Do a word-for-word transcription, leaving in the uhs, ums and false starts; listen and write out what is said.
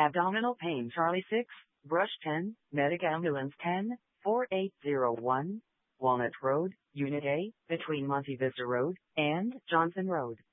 Abdominal pain Charlie six, Brush ten, Medic Ambulance ten, four eight zero one, Walnut Road, Unit A, between Monte Vista Road and Johnson Road.